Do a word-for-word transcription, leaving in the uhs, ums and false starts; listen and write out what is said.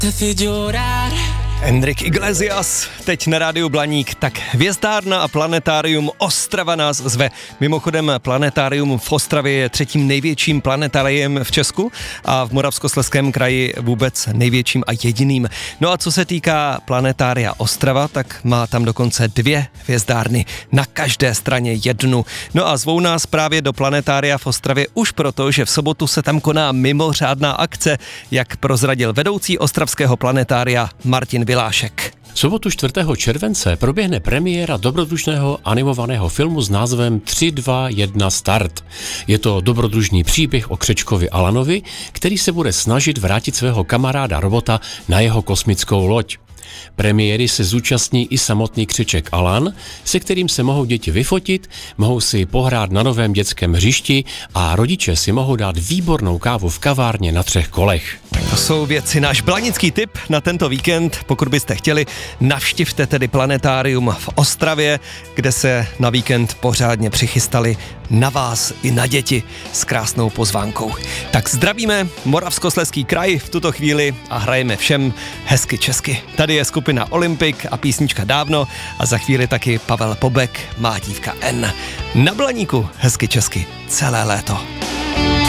Enrique Iglesias, teď na rádiu Blaník. Tak hvězdárna a planetárium Ostrava nás zve. Mimochodem planetárium v Ostravě je třetím největším planetáriem v Česku a v Moravskoslezském kraji vůbec největším a jediným. No a co se týká planetária Ostrava, tak má tam dokonce dvě hvězdárny, na každé straně jednu. No a zvou nás právě do planetária v Ostravě už proto, že v sobotu se tam koná mimořádná akce, jak prozradil vedoucí ostravského planetária Martin Vilášek. V sobotu čtvrtého července proběhne premiéra dobrodružného animovaného filmu s názvem tři dva jedna start. Je to dobrodružný příběh o křečkovi Alanovi, který se bude snažit vrátit svého kamaráda robota na jeho kosmickou loď. Premiéry se zúčastní i samotný křeček Alan, se kterým se mohou děti vyfotit, mohou si pohrát na novém dětském hřišti a rodiče si mohou dát výbornou kávu v kavárně na třech kolech. To jsou věci, náš blanický tip na tento víkend. Pokud byste chtěli, navštivte tedy planetárium v Ostravě, kde se na víkend pořádně přichystali na vás i na děti s krásnou pozvánkou. Tak zdravíme Moravskoslezský kraj v tuto chvíli a hrajeme všem hezky česky. Tady je skupina Olympic a písnička Dávno a za chvíli taky Pavel Pobek, Má dívka N. Na Blaníku hezky česky celé léto.